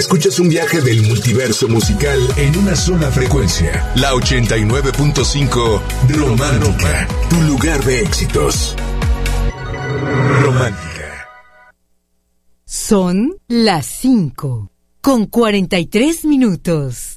Escuchas un viaje del multiverso musical en una sola frecuencia. La 89.5 Romántica, tu lugar de éxitos. Romántica. Son las 5:43.